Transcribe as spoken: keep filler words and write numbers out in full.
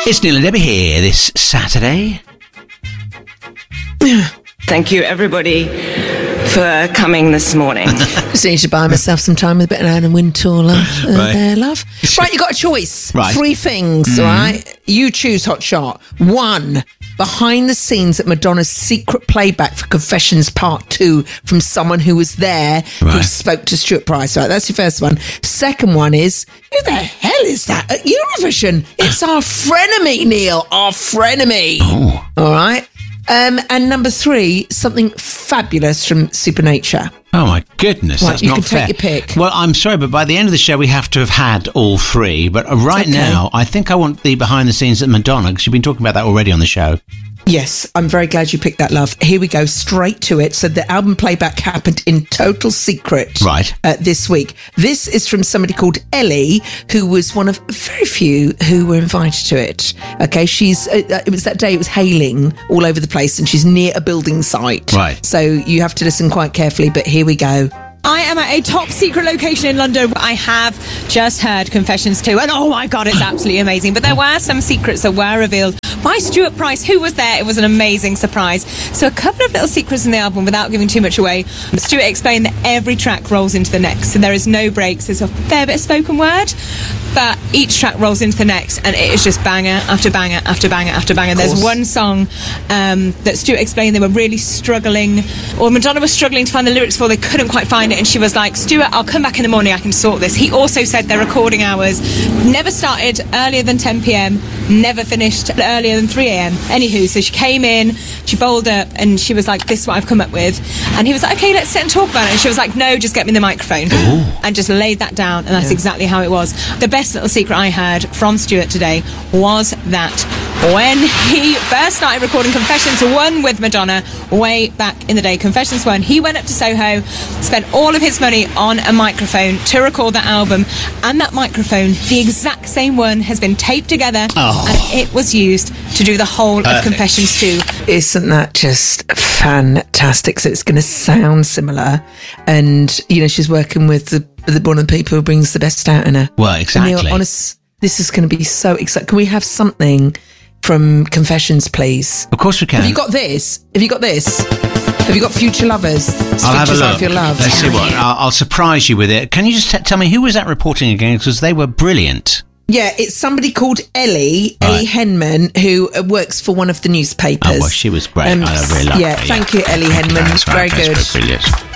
It's Neil and Debbie here this Saturday. Thank you, everybody, for coming this morning. Just need to buy myself some time with a bit of Anna Wintour, love. Uh, Right. there, love. Right, you got a choice. Right. Three things, Mm-hmm. all right? You choose, Hot Shot. One, behind the scenes at Madonna's secret playback for Confessions Part Two from someone who was there who Right. spoke to Stuart Price. Right, that's your first one. Second one is, who the hell is that at Eurovision? It's our frenemy, Neil. Our frenemy. Oh. All right? Um, and number three, something fabulous from Supernature. Oh my goodness, Right, that's you not can fair. take your pick. Well, I'm sorry, but by the end of the show, we have to have had all three. But uh, right Okay. now, I think I want the behind the scenes at Madonna, because you've been talking about that already on the show. Yes, I'm very glad you picked that, love. Here we go, straight to it. So the album playback happened in total secret. Right. Uh, this week. This is from somebody called Ellie, who was one of very few who were invited to it. Okay, she's, uh, uh, it was that day, it was hailing all over the place, and she's near a building site. Right. So you have to listen quite carefully, but here we go. I am at a top secret location in London. I have just heard Confessions two, and oh my God, it's absolutely amazing. But there were some secrets that were revealed by Stuart Price, who was there. It was an amazing surprise. So a couple of little secrets in the album without giving too much away. Stuart explained that every track rolls into the next, so there is no breaks. There's a fair bit of spoken word, but each track rolls into the next, and it is just banger after banger after banger after banger. There's one song um, that Stuart explained they were really struggling, or Madonna was struggling to find the lyrics for. They couldn't quite find it, and she was like, Stuart, I'll come back in the morning, I can sort this. He also said their recording hours never started earlier than ten p.m, never finished earlier than three a.m. Anywho, so she came in, she bowled up, and she was like, this is what I've come up with. And he was like, okay, let's sit and talk about it. And she was like, no, just get me the microphone. Ooh. And just laid that down, and that's Yeah. exactly how it was. The best little secret I heard from Stuart today was that when he first started recording Confessions one with Madonna way back in the day, Confessions one, he went up to Soho, spent all of his money on a microphone to record that album, and that microphone, the exact same one, has been taped together, Oh. and it was used to do the whole Perfect. of Confessions two. Isn't that just fantastic? So it's going to sound similar. And, you know, she's working with the, the one of the people who brings the best out in her. Well, And exactly. Neil, honest, this is going to be so exciting. Can we have something from Confessions, please? Of course we can. Have you got this? Have you got this? Have you got Future Lovers? I'll have a Features look. of Your Love. Let's see what. I'll, I'll surprise you with it. Can you just t- tell me who was that reporting again? Because they were brilliant. Yeah, it's somebody called Ellie, Ellie Right. Henman, who uh, works for one of the newspapers. Oh, well, she was great. I really liked yeah, her, thank you, Ellie Henman. That's right. Very That's good. brilliant.